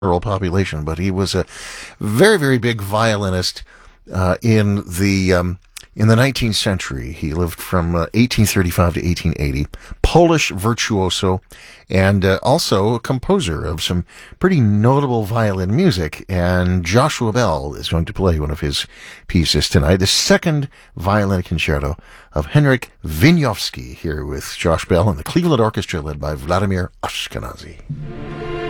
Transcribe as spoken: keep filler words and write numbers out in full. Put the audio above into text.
rural population, but he was a very, very big violinist uh, in the um, in the nineteenth century. He lived from uh, eighteen thirty-five to eighteen eighty. Polish virtuoso, and uh, also a composer of some pretty notable violin music. And Joshua Bell is going to play one of his pieces tonight, the second violin concerto of Henryk Wieniawski, here with Josh Bell and the Cleveland Orchestra led by Vladimir Ashkenazy.